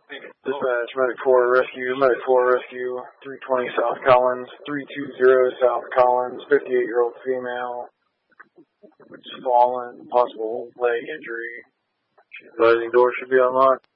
Dispatch, Medic 4 Rescue, 320 South Collins, 320 South Collins, 58-year-old female, fallen, possible leg injury. Advising door should be unlocked.